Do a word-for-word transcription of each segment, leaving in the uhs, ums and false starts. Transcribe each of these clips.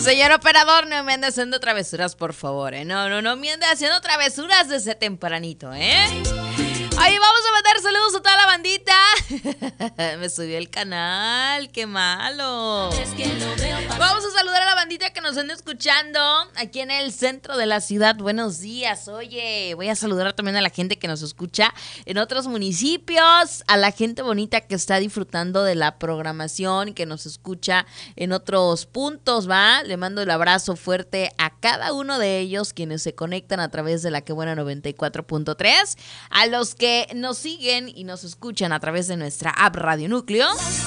Señor operador, no me ande haciendo travesuras, por favor, ¿eh? No, no, no me ande haciendo travesuras desde tempranito, ¿eh? Oye, vamos a mandar saludos a toda la bandita. Me subió el canal, qué malo. Vamos a saludar a la bandita que nos anda escuchando aquí en el centro de la ciudad. Buenos días. Oye, voy a saludar también a la gente que nos escucha en otros municipios, a la gente bonita que está disfrutando de la programación, que nos escucha en otros puntos, ¿va? Le mando el abrazo fuerte a cada uno de ellos quienes se conectan a través de la Que Buena noventa y cuatro punto tres, a los que nos siguen y nos escuchan a través de nuestra app Radio Núcleo.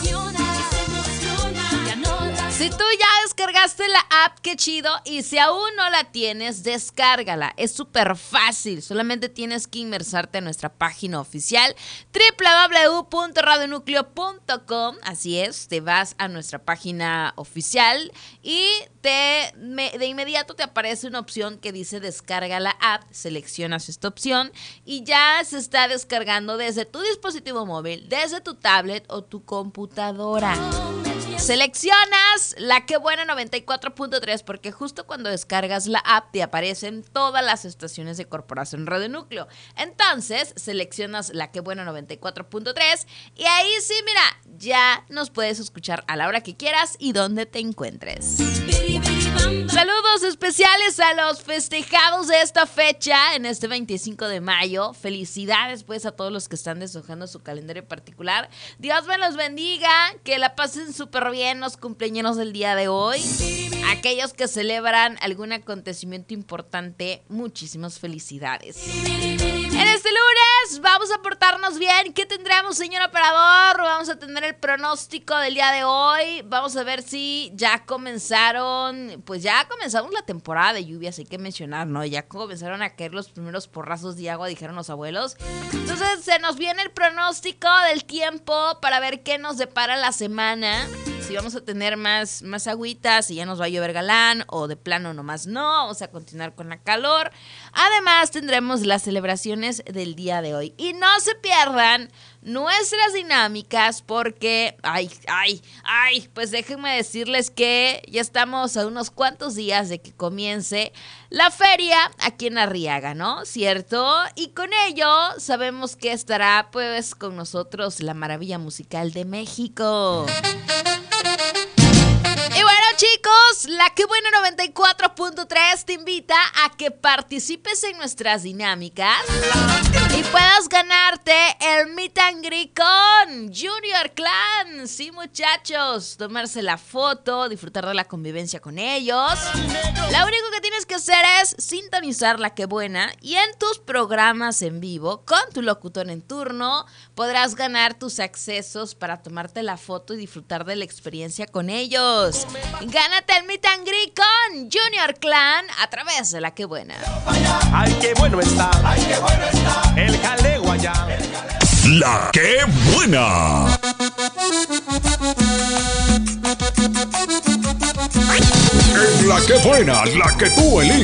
Si tú ya descargaste la app, qué chido, y si aún no la tienes, descárgala, es súper fácil, solamente tienes que inmersarte en nuestra página oficial doble u doble u doble u punto radio núcleo punto com, así es, te vas a nuestra página oficial y te, me, de inmediato te aparece una opción que dice descarga la app, seleccionas esta opción y ya se está descargando desde tu dispositivo móvil, desde tu tablet o tu computadora. Seleccionas la Que Buena noventa y cuatro punto tres porque justo cuando descargas la app te aparecen todas las estaciones de Corporación Radio Núcleo. Entonces seleccionas la Que Buena noventa y cuatro punto tres y ahí sí, mira, ya nos puedes escuchar a la hora que quieras y donde te encuentres. Saludos especiales a los festejados de esta fecha en este veinticinco de mayo. Felicidades pues a todos los que están deshojando su calendario particular. Dios me los bendiga, que la pasen súper bien los cumpleaños del día de hoy. Aquellos que celebran algún acontecimiento importante, muchísimas felicidades. En este lunes vamos a portarnos bien. ¿Qué tendremos, señor operador? Vamos a tener el pronóstico del día de hoy. Vamos a ver si ya comenzaron, pues ya comenzamos la temporada de lluvias, hay que mencionar, ¿no? Ya comenzaron a caer los primeros porrazos de agua, dijeron los abuelos. Entonces se nos viene el pronóstico del tiempo para ver qué nos depara la semana. Si vamos a tener más, más agüitas, si ya nos va a llover galán o de plano nomás no, vamos a continuar con la calor. Además tendremos las celebraciones del día de hoy. Y no se pierdan nuestras dinámicas porque, ay, ay, ay, pues déjenme decirles que ya estamos a unos cuantos días de que comience la feria aquí en Arriaga, ¿no? ¿Cierto? Y con ello sabemos que estará pues con nosotros la maravilla musical de México. Y bueno, chicos, la Que Buena noventa y cuatro punto tres te invita a que participes en nuestras dinámicas y puedas ganarte el Meet and Greet con Junior Clan. Sí, muchachos, tomarse la foto, disfrutar de la convivencia con ellos. Lo único que tienes que hacer es sintonizar La Que Buena y en tus programas en vivo con tu locutor en turno podrás ganar tus accesos para tomarte la foto y disfrutar de la experiencia con ellos. Gánate el Meet and Greet con Junior Clan a través de La Que Buena. Ay, qué bueno está, ay, qué bueno está el jaleo allá. La Que Buena. En La Que Buena, la que tú eliges.